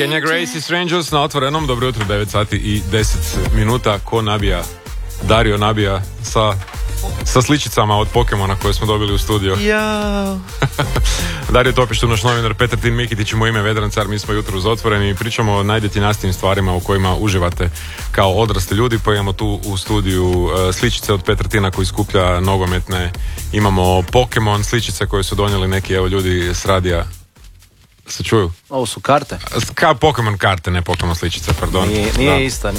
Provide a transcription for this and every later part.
Kenya Grace i Strangers na Otvorenom. Dobro jutro, 9 sati i 10 minuta. Ko nabija? Dario nabija sa sličicama od Pokemona koje smo dobili u studio. Jao. Dario Topić, tu naš novinar, Petar Tin Mikitić i moje ime Vedran Car. Mi smo jutro uz Otvoreni i pričamo o najdjetinjastijim stvarima u kojima uživate kao odrasli ljudi. Pa imamo tu u studiju sličice od Petra Tina koji skuplja nogometne. Imamo Pokemon sličice koje su donijeli neki ljudi s radija. Se čuju? Ovo su karte. Pokemon karte, ne Pokemon sličice, pardon. Nije isto.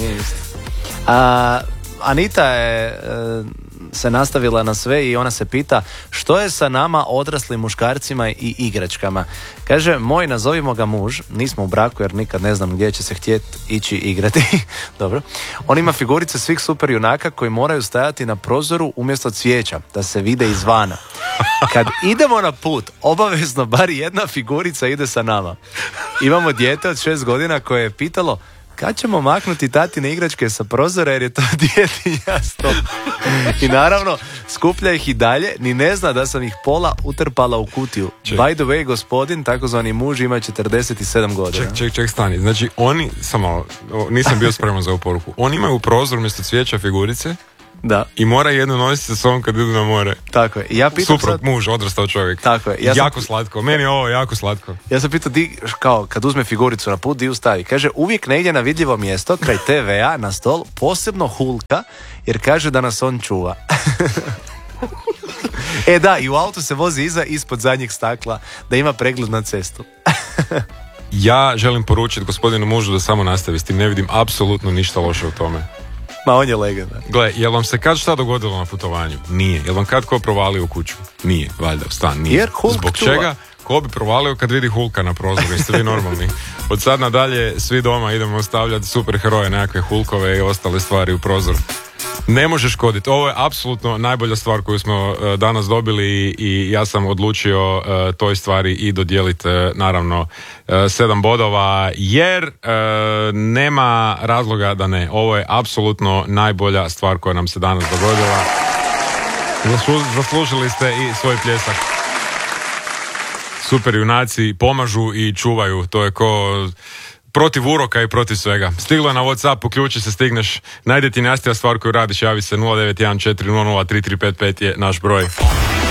Anita je se nastavila na sve i ona se pita što je sa nama odraslim muškarcima i igračkama. Kaže, moj, nazovimo ga muž, nismo u braku jer nikad ne znam gdje će se htjeti ići igrati. Dobro. On ima figurice svih super junaka koji moraju stajati na prozoru umjesto cvijeća, da se vide izvana. Kad idemo na put, obavezno bar jedna figurica ide sa nama. Imamo dijete od 6 godina koje je pitalo kad ćemo maknuti tatine igračke sa prozora jer je to djetinjasto. I naravno, skuplja ih i dalje, ni ne zna da sam ih pola utrpala u kutiju. By the way, gospodin, takozvani muž, ima 47 godina. Ček, stani. Znači, oni, samo, nisam bio spreman za ovu poruku. Oni imaju u prozoru umjesto cvijeća figurice. Da. I mora jednu nositi sa sobom kad idu na more. Tako je. Ja pitam suprug, muž, odrastao čovjek. Tako je. Jako slatko. Meni je ovo jako slatko. Ja sam pitao, kao kad uzme figuricu na put, di ju stavi? Kaže, uvijek negdje na vidljivo mjesto, kraj TV-a, na stol, posebno Hulka, jer kaže da nas on čuva. Da, i u autu se vozi ispod zadnjeg stakla, da ima pregled na cestu. Ja želim poručiti gospodinu mužu da samo nastavi s tim, ne vidim apsolutno ništa loše u tome. Ma on je legenda. Gle, jel vam se kad šta dogodilo na putovanju? Nije. Jel vam kad ko provalio u kuću? Nije, valjda, stan, nije. Jer Hulk zbog čuva. Čega? Ko bi provalio kad vidi Hulka na prozoru? Jeste vi normalni? Od sad nadalje svi doma idemo ostavljati superheroje, nekakve Hulkove i ostale stvari u prozor. Ne može škoditi. Ovo je apsolutno najbolja stvar koju smo danas dobili i ja sam odlučio toj stvari i dodijeliti naravno 7 bodova jer nema razloga da ne. Ovo je apsolutno najbolja stvar koja nam se danas dogodila. Zaslužili ste i svoj pljesak. Super junaci pomažu i čuvaju. To je ko protiv uroka i protiv svega. Stiglo je na WhatsApp, uključi se, stigneš. Najdjetinjastija stvar koju radiš, javi se 0914003355 je naš broj.